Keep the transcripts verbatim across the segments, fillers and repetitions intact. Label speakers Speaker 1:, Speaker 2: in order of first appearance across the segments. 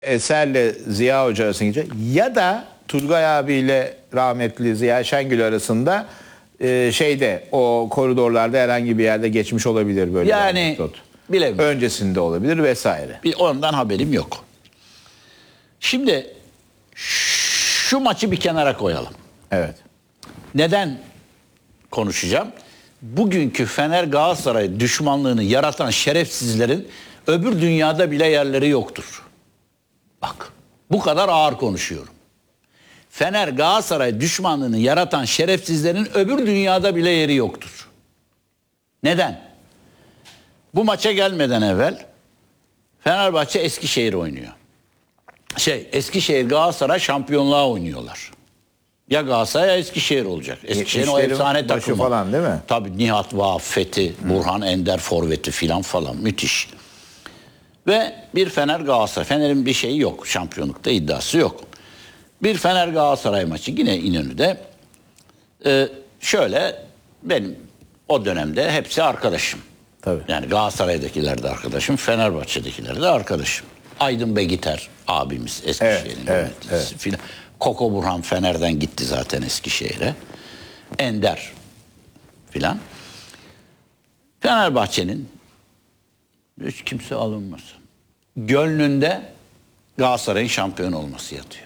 Speaker 1: Eser'le Ziya Hoca arasında geçecek. Ya da Turgay abiyle rahmetli Ziya Şengül arasında e, şeyde o koridorlarda herhangi bir yerde geçmiş olabilir böyle.
Speaker 2: Yani bilemiyorum.
Speaker 1: Öncesinde olabilir vesaire.
Speaker 2: Bir ondan haberim yok. Şimdi şu maçı bir kenara koyalım.
Speaker 1: Evet.
Speaker 2: Neden konuşacağım? Bugünkü Fener Galatasaray düşmanlığını yaratan şerefsizlerin öbür dünyada bile yerleri yoktur. Bak, bu kadar ağır konuşuyorum. Fener Galatasaray düşmanlığını yaratan şerefsizlerin öbür dünyada bile yeri yoktur. Neden? Bu maça gelmeden evvel Fenerbahçe Eskişehir oynuyor. Şey, Eskişehir Galatasaray şampiyonluğa oynuyorlar. Ya Galatasaray ya Eskişehir olacak. Eskişehir'in o efsane takımı
Speaker 1: falan değil mi?
Speaker 2: Tabii Nihat Vahap, Fethi, Burhan Ender forveti filan falan müthiş. Ve bir Fener Galatasaray. Fener'in bir şeyi yok. Şampiyonlukta iddiası yok. Bir Fener Galatasaray maçı yine İnönü'de. Ee, şöyle benim o dönemde hepsi arkadaşım.
Speaker 1: Tabii.
Speaker 2: Yani Galatasaray'dakiler de arkadaşım, Fenerbahçe'dekiler de arkadaşım. Aydın Begiter abimiz Eskişehir'in
Speaker 1: Evet, evet,
Speaker 2: yöneticisi filan. Koko Burhan Fener'den gitti zaten Eskişehir'e. Ender filan. Fenerbahçe'nin hiç kimse alınmasın. Gönlünde Galatasaray'ın şampiyon olması yatıyor.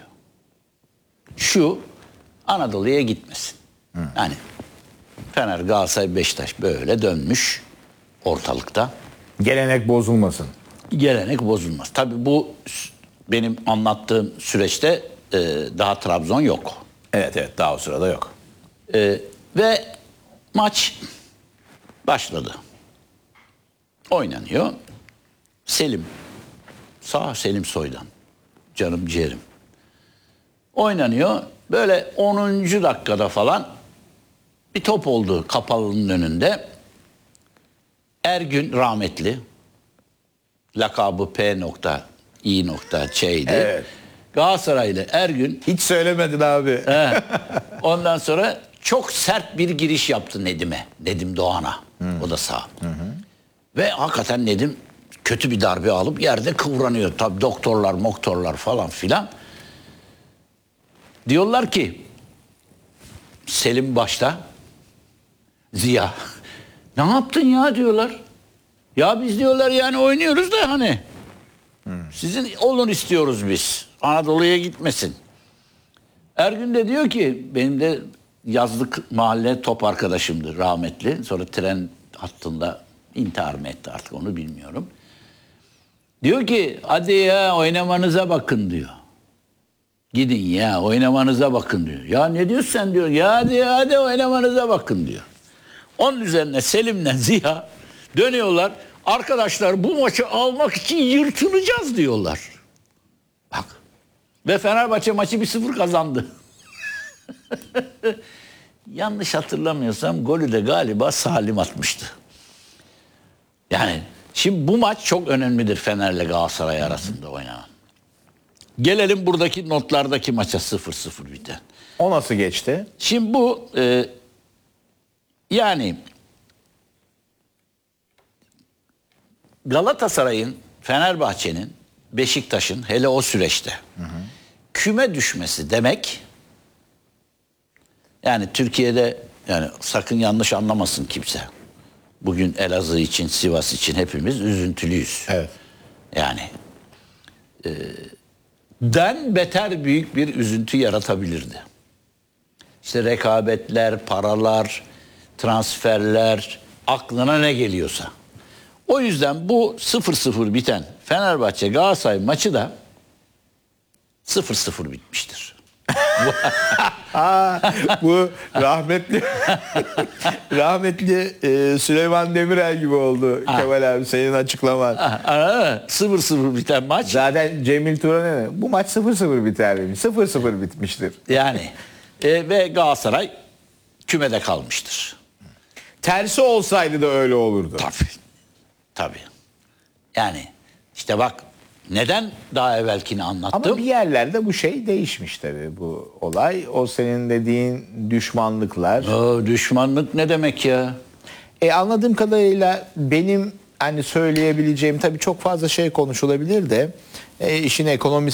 Speaker 2: Şu Anadolu'ya gitmesin. Hı. Yani Fener, Galatasaray, Beşiktaş böyle dönmüş ortalıkta.
Speaker 1: Gelenek bozulmasın.
Speaker 2: Gelenek bozulmaz. Tabii bu benim anlattığım süreçte e, daha Trabzon yok.
Speaker 1: Evet evet daha o sırada yok.
Speaker 2: E, ve maç başladı. Oynanıyor. Selim. Sağ Selim Soydan. Canım ciğerim. Oynanıyor. Böyle onuncu dakikada falan bir top oldu kapalının önünde. Ergün rahmetli. Lakabı P nokta I nokta Ç'ydi.
Speaker 1: Evet.
Speaker 2: Galatasaraylı Ergün.
Speaker 1: Hiç söylemedin abi.
Speaker 2: He, ondan sonra çok sert bir giriş yaptı Nedim'e. Nedim Doğan'a. Hmm. O da sağ. Hı hı. Ve hakikaten Nedim kötü bir darbe alıp yerde kıvranıyor. Tabii doktorlar, moktorlar falan filan. Diyorlar ki Selim başta Ziya ne yaptın ya diyorlar. Ya biz diyorlar yani oynuyoruz da hani hmm. sizin olun istiyoruz biz. Anadolu'ya gitmesin. Ergün de diyor ki benim de yazlık mahalle top arkadaşımdı rahmetli. Sonra tren hattında intihar mı etti artık onu bilmiyorum. Diyor ki hadi ya oynamanıza bakın diyor. Gidin ya oynamanıza bakın diyor. Ya ne diyorsun sen diyor. Ya hadi hadi oynamanıza bakın diyor. Onun üzerine Selim'le Ziya dönüyorlar. Arkadaşlar bu maçı almak için yırtılacağız diyorlar. Bak. Ve Fenerbahçe maçı bir sıfır kazandı. Yanlış hatırlamıyorsam golü de galiba Salim atmıştı. Yani şimdi bu maç çok önemlidir Fener'le Galatasaray arasında oynanan. Gelelim buradaki notlardaki maça sıfır sıfır biten.
Speaker 1: O nasıl geçti?
Speaker 2: Şimdi bu e, yani Galatasaray'ın, Fenerbahçe'nin, Beşiktaş'ın hele o süreçte hı hı. küme düşmesi demek yani Türkiye'de yani sakın yanlış anlamasın kimse. Bugün Elazığ için, Sivas için hepimiz üzüntülüyüz.
Speaker 1: Evet.
Speaker 2: Yani e, den beter büyük bir üzüntü yaratabilirdi. İşte rekabetler, paralar, transferler, aklına ne geliyorsa. O yüzden bu sıfır sıfır biten Fenerbahçe Galatasaray maçı da sıfır sıfır bitmiştir.
Speaker 1: Aa, bu rahmetli rahmetli e, Süleyman Demirel gibi oldu ha. Kemal abi senin açıklaman.
Speaker 2: sıfır sıfır biten maç.
Speaker 1: Zaten Cemil Turan ne? Bu maç sıfır sıfır biter demiş. sıfır sıfır bitmiştir.
Speaker 2: Yani e, ve Galatasaray kümede kalmıştır.
Speaker 1: Tersi olsaydı da öyle olurdu.
Speaker 2: Tabii. Tabii. Yani işte bak neden daha evvelkini anlattım.
Speaker 1: Ama bir yerlerde bu şey değişmiş tabii bu olay. O senin dediğin düşmanlıklar.
Speaker 2: O düşmanlık ne demek ya?
Speaker 1: E anladığım kadarıyla benim hani söyleyebileceğim tabii çok fazla şey konuşulabilir de e, işin ekonomisi